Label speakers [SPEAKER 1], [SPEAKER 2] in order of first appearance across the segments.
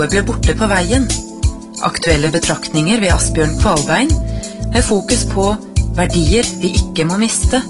[SPEAKER 1] ble borte på veien. Aktuelle betraktninger ved Asbjørn Kvalbein, med fokus på verdier vi ikke må miste.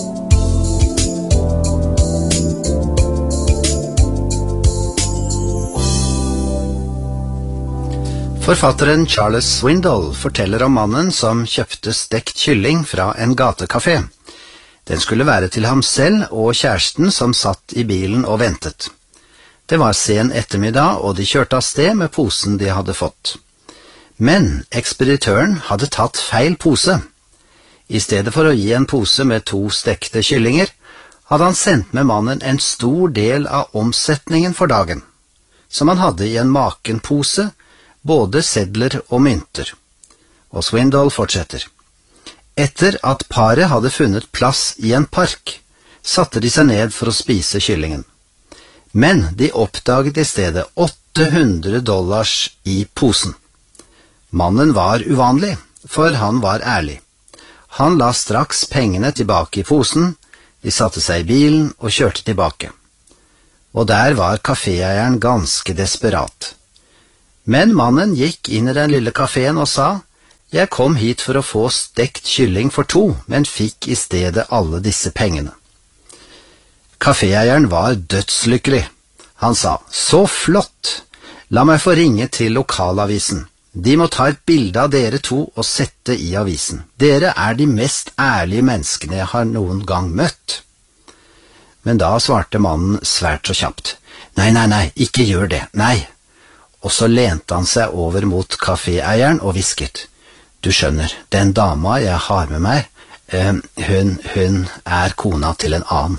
[SPEAKER 2] Forfatteren Charles Swindoll forteller om mannen som kjøpte stekt kylling fra en gatekafé. Den skulle være til ham selv og kjæresten som satt i bilen og ventet. Det var sen ettermiddag, og de kjørte av sted med posen de hadde fått. Men ekspeditøren hadde tatt feil pose. I stedet for å gi en pose med 2 stekte kyllinger, hadde han sendt med mannen en stor del av omsetningen for dagen, som han hadde i en makenpose, både sedler og mynter. Og Swindoll fortsetter. Etter at paret hadde funnet plass i en park, satte de seg ned for å spise kyllingen. Men de oppdaget i stedet $800 i posen. Mannen var uvanlig, for han var ærlig. Han la straks pengene tilbake i posen, de satte seg i bilen og kjørte tilbake. Og der var kaféeieren ganske desperat. Men mannen gikk inn i den lille kaféen og sa, «Jeg kom hit for å få stekt kylling for 2, men fikk i stedet alle disse pengene.» Kaféeieren var dødslykkelig. Han sa, «Så flott! La meg få ringe til lokalavisen. De må ta et bilde av dere 2 og sette i avisen. Dere er de mest ærlige menneskene jeg har noen gang møtt.» Men da svarte mannen svært så kjapt, «Nei, ikke gjør det, nei.» Og så lente han seg over mot kaféeieren og hvisket, «Du skjønner, den dama jeg har med meg, hun er kona til en annen.»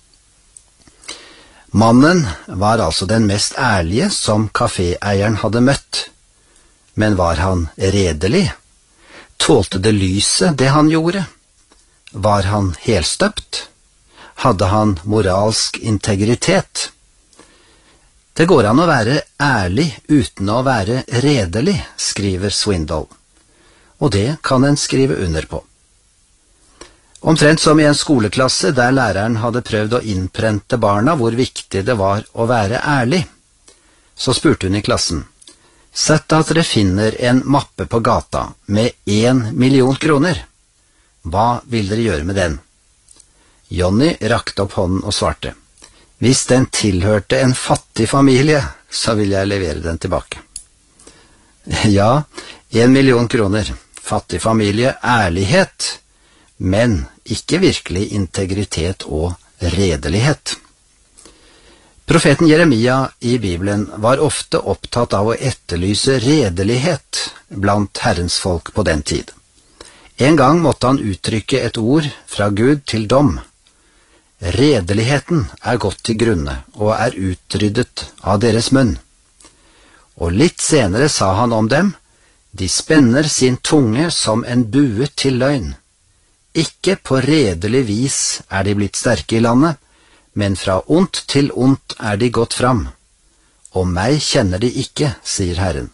[SPEAKER 2] Mannen var altså den mest ærlige som kaféeieren hadde møtt. Men var han redelig? Tålte det lyset det han gjorde? Var han helstøpt? Hadde han moralsk integritet? Det går an å være ærlig uten å være redelig, skriver Swindoll. Og det kan en skrive under på. Omtrent som i en skoleklasse der læreren hadde prøvd å innprente barna hvor viktig det var å være ærlig. Så spurte hun i klassen, «Sett at dere finner en mappe på gata med 1 million kroner. Hva vil dere gjøre med den?» Johnny rakte opp hånden og svarte, «Hvis den tilhørte en fattig familie, så vil jeg levere den tilbake.» Ja, 1 million kroner, fattig familie, ærlighet, men ikke virkelig integritet og redelighet. Profeten Jeremia i Bibelen var ofte opptatt av å etterlyse redelighet blant Herrens folk på den tid. En gang måtte han uttrykke et ord fra Gud til dom. Redeligheten er gått til grunne og er utryddet av deres munn. Og litt senere sa han om dem, de spenner sin tunge som en bue til løgn. Ikke på redelig vis er de blitt sterke i landet, men fra ondt til ondt er de gått fram. Og meg kjenner de ikke, sier Herren.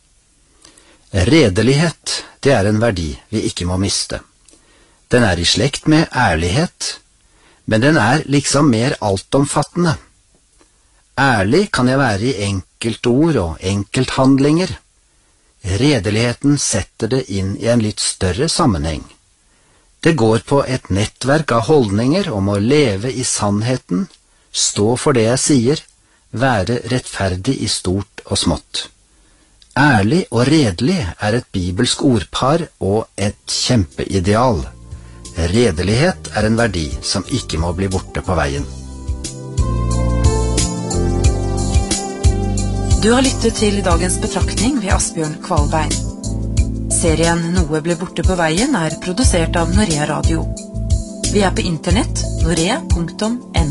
[SPEAKER 2] Redelighet, det er en verdi vi ikke må miste. Den er i slekt med ærlighet, men den er liksom mer altomfattende. Ærlig kan jeg være i enkeltord og enkelthandlinger. Redeligheten setter det inn i en litt større sammenheng. Det går på et nettverk av holdninger om å leve i sannheten, stå for det jeg sier, være rettferdig i stort og smått. Ærlig og redelig er et bibelsk ordpar og et kjempeideal. Redelighet er en verdi som ikke må bli borte på veien.
[SPEAKER 1] Du har lyttet til dagens betraktning ved Asbjørn Kvalbein. Serien Noe ble borte på veien er produsert av Norea Radio. Vi er på internett, norea.no.